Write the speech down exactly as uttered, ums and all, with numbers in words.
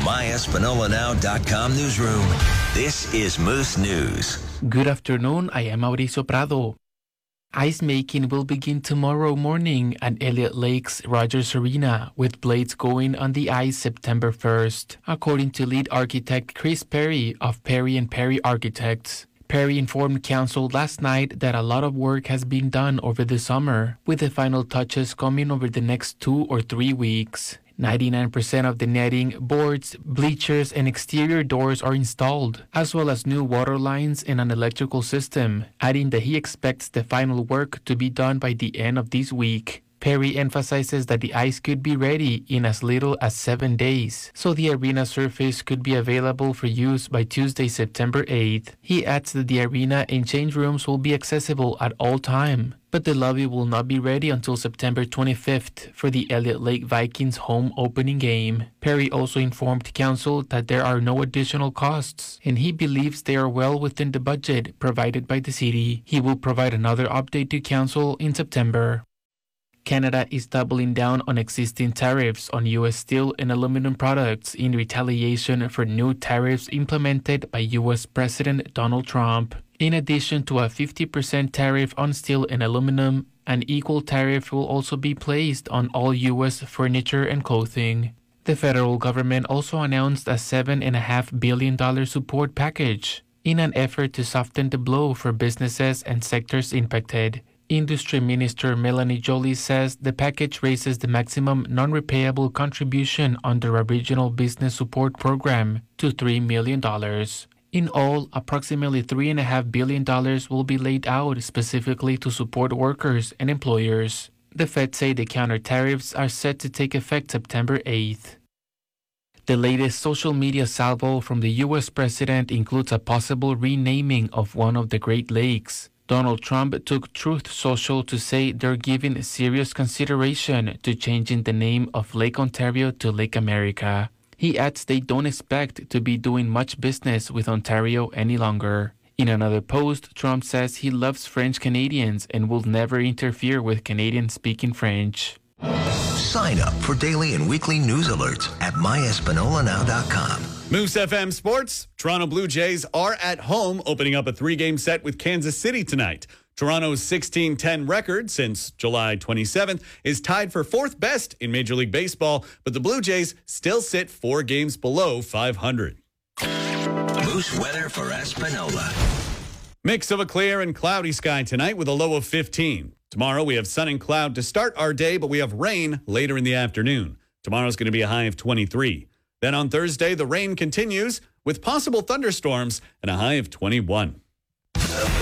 my espanola now dot com newsroom. This is Moose News. Good afternoon, I am Mauricio Prado. Ice making will begin tomorrow morning at Elliott Lake's Rogers Arena, with blades going on the ice September first, according to lead architect Chris Perry of Perry and Perry Architects. Perry informed council last night that a lot of work has been done over the summer, with the final touches coming over the next two or three weeks. ninety-nine percent of the netting, boards, bleachers, and exterior doors are installed, as well as new water lines and an electrical system, adding that he expects the final work to be done by the end of this week. Perry emphasizes that the ice could be ready in as little as seven days, so the arena surface could be available for use by Tuesday, September eighth. He adds that the arena and change rooms will be accessible at all time, but the lobby will not be ready until September twenty-fifth for the Elliott Lake Vikings home opening game. Perry also informed council that there are no additional costs, and he believes they are well within the budget provided by the city. He will provide another update to council in September. Canada is doubling down on existing tariffs on U S steel and aluminum products in retaliation for new tariffs implemented by U S President Donald Trump. In addition to a fifty percent tariff on steel and aluminum, an equal tariff will also be placed on all U S furniture and clothing. The federal government also announced a seven point five billion dollars support package in an effort to soften the blow for businesses and sectors impacted. Industry Minister Melanie Joly says the package raises the maximum non-repayable contribution under a regional business support program to three million dollars. In all, approximately three point five billion dollars will be laid out specifically to support workers and employers. The Fed say the counter tariffs are set to take effect September eighth. The latest social media salvo from the U S president includes a possible renaming of one of the Great Lakes. Donald Trump took Truth Social to say they're giving serious consideration to changing the name of Lake Ontario to Lake America. He adds they don't expect to be doing much business with Ontario any longer. In another post, Trump says he loves French Canadians and will never interfere with Canadian-speaking French. Sign up for daily and weekly news alerts at my espanola now dot com. Moose F M Sports. Toronto Blue Jays are at home, opening up a three-game set with Kansas City tonight. Toronto's sixteen ten record since July twenty-seventh is tied for fourth best in Major League Baseball, but the Blue Jays still sit four games below five hundred. Moose weather for Espanola. Mix of a clear and cloudy sky tonight with a low of fifteen. Tomorrow we have sun and cloud to start our day, but we have rain later in the afternoon. Tomorrow's going to be a high of twenty-three. Then on Thursday, the rain continues with possible thunderstorms and a high of twenty-one.